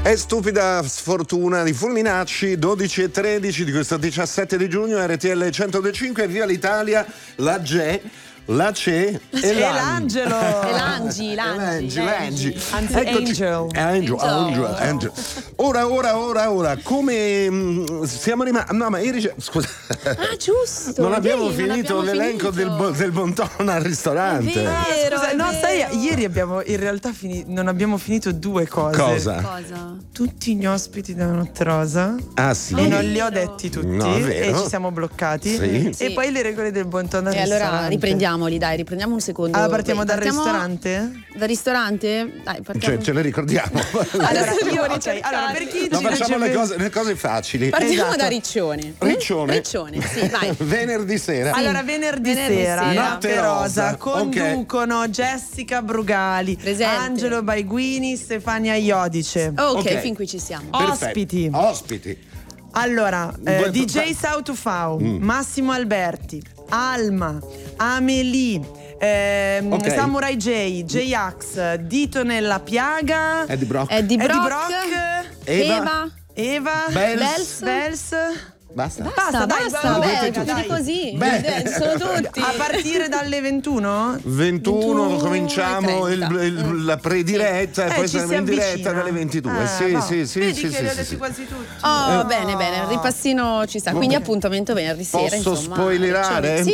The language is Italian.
È stupida sfortuna di Fulminacci, 12:13 di questo 17 di giugno, RTL 105, via l'Italia, la G, la C e l'Angelo. E l'Angi. Anzi, Eccoci. Angel. Ora, come siamo rimasti? No, ma ieri scusa. Ah, giusto. Non abbiamo ieri finito non abbiamo l'elenco finito. del bon ton al ristorante. È vero, Scusa, è no, vero. sai, ieri abbiamo in realtà non abbiamo finito due cose. Cosa? Tutti gli ospiti della Notte Rosa. Ah sì. E non li ho detti tutti No, è e vero. ci siamo bloccati. Sì. E Sì. poi le regole del buon tono al E allora ristorante. riprendiamo un secondo. Allora partiamo Beh, dal ristorante? Dal ristorante? Dai, partiamo. Ce le ricordiamo. Allora, dobbiamo ok, ricercarli. allora per chi No, ci facciamo riceve- le cose facili. Partiamo Esatto. da Riccione. Riccione, Sì, vai. venerdì sera. Allora, venerdì sera, sera. Notte Notte Rosa, Rosa, conducono Jessica Brugali, Presente. Angelo Baiguini, Stefania Iodice. Ok, fin qui ci siamo. Ospiti. Ospiti. Allora, Vuoi- DJ Sautufau, Massimo Alberti, Alma, Amelie, Ok. Samurai J, J-Ax, Dito nella piaga, Eddie Brock. Eddie Eddie Brock, Brock, Eva, Bells. Bels. Basta. Basta, dai, Vabbè, dai, tutti così. Beh. Sono tutti. A partire dalle 21? 21 cominciamo 21:30. la prediretta e poi ci saremo si in diretta avvicina. dalle 22. No. Sì. Vedi che li ho sì, detti sì. quasi tutti. Oh, bene, il ripassino ci sta. Quindi appuntamento venerdì sera. Posso insomma, spoilerare? Riccione. Sì,